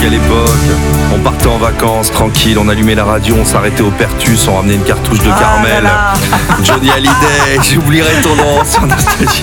quelle époque. On partait en vacances, tranquille, on allumait la radio, on s'arrêtait au Pertus, on ramenait une cartouche de Carmel. Johnny Hallyday, j'oublierai ton nom sur Nostalgie.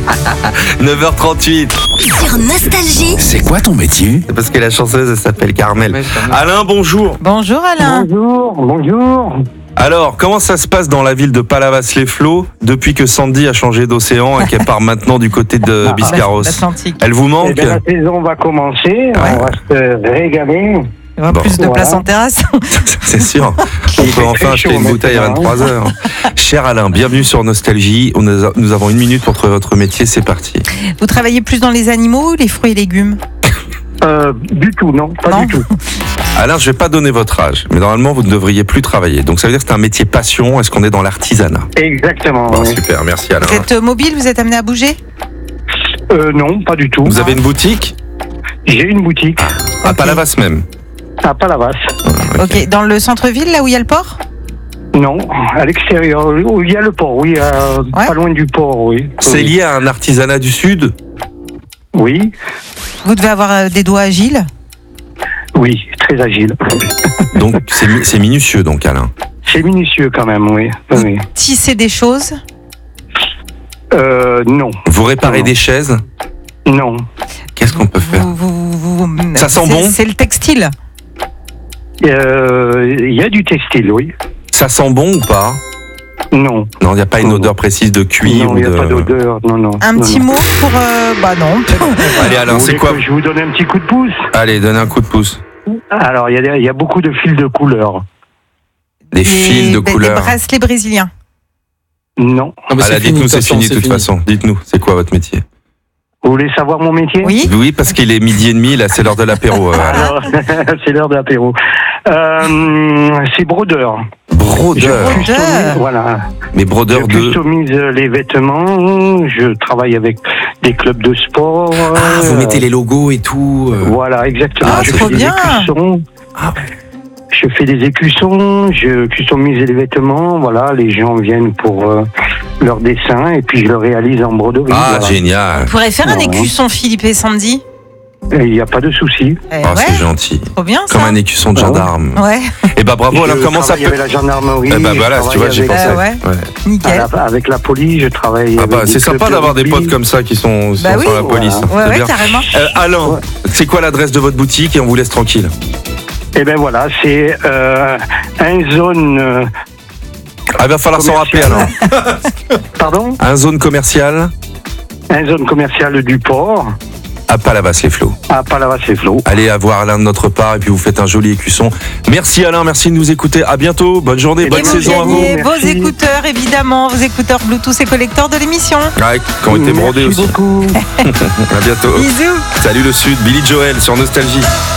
9h38. Sur Nostalgie. C'est quoi ton métier? C'est parce que la chanteuse, elle s'appelle Carmel. Alain, bonjour. Bonjour Alain. Bonjour. Alors, comment ça se passe dans la ville de Palavas-les-Flots depuis que Sandy a changé d'océan et qu'elle part maintenant du côté de Biscarrosse? L'Atlantique. Elle vous manque? La saison va commencer, on va se régaler. Il y aura plus de place en terrasse. C'est sûr. On peut enfin acheter une bouteille à 23h. Cher Alain, bienvenue sur Nostalgie. Nous avons 1 minute pour trouver votre métier, c'est parti. Vous travaillez plus dans les animaux ou les fruits et légumes? Du tout, non, pas du tout. Alain, je vais pas donner votre âge, mais normalement vous ne devriez plus travailler. Donc ça veut dire que c'est un métier passion. Est-ce qu'on est dans l'artisanat? Exactement. Bon, Oui. super, merci Alain. Vous êtes mobile, vous êtes amené à bouger? Non, pas du tout. Vous avez une boutique? J'ai une boutique À Palavas même. à Palavas. Ok, dans le centre-ville, là où il y a le port? Non, à l'extérieur, où il y a le port, oui, Ouais. pas loin du port, oui. C'est Oui. lié à un artisanat du Sud? Oui, Vous devez avoir des doigts agiles? oui, très agile. Donc c'est minutieux donc Alain. C'est minutieux quand même, oui. Oui. Tissez des choses? Non, Vous réparez Non. des chaises? non. Qu'est-ce qu'on peut faire? Ça sent bon? C'est le textile? Il y a du textile, oui. Ça sent bon ou pas? Non. Non, il n'y a pas une Non. odeur précise de cuir Non, ou il n'y a de... pas d'odeur, non. Un non, petit non. mot pour... Bah non. Allez Alain, Vous c'est voulez quoi? que je vous donne un petit coup de pouce? Allez, donnez un coup de pouce. Alors, il y a beaucoup de fils de couleur. Des fils de Des couleur. bracelets brésiliens? Non. Allez, dites-nous, c'est fini de toute façon. Dites-nous, c'est quoi votre métier? Vous voulez savoir mon métier? Oui. Oui, parce qu'il est 12h30, là c'est l'heure de l'apéro. Alain. Alors, c'est l'heure de l'apéro. C'est brodeur. Brodeur. Je customise, voilà. Mais brodeur Je de... customise les vêtements. Je travaille avec des clubs de sport. Ah, vous mettez les logos et tout. Voilà, exactement. Ah, je trop fais des bien. écussons. Ah. Je fais des écussons, je customise les vêtements. Voilà, les gens viennent pour leur dessin et puis je le réalise en broderie. Ah, voilà. génial. Vous pourrez faire un Ouais. écusson Philippe et Sandy? Il n'y a pas de souci. Eh Oh, c'est ouais, gentil. trop bien ça. Comme un écusson de Ah ouais. gendarme. Ouais, Eh ben bravo Alain, Je comment ça travaille peut... avec la gendarmerie. Eh ben je voilà, tu vois, travaille j'y avec- pensais. ouais. Ouais. nickel. Avec la police, je travaille. Ah bah avec c'est des sympa clubs de d'avoir des rugby. potes comme ça qui sont Bah oui. sur la police. Voilà. C'est Ouais, bien. carrément. Alain, c'est quoi l'adresse de votre boutique et on vous laisse tranquille? Eh ben voilà, c'est un zone. Ah, il va falloir s'en rappeler commercial. alors. Pardon? Un zone commerciale Un zone commerciale du port à Palavas-les-Flots. à Palavas-les-Flots. Allez à voir Alain de notre part et puis vous faites un joli écusson. Merci Alain, merci de nous écouter. À bientôt, bonne journée, Et bonne Et vous saison à vous. gagnez vos Merci. écouteurs, évidemment, vos écouteurs Bluetooth et collecteurs de l'émission. Ouais, qui ont été brodés Merci aussi. beaucoup. À bientôt. Bisous. Salut le Sud, Billy Joel sur Nostalgie.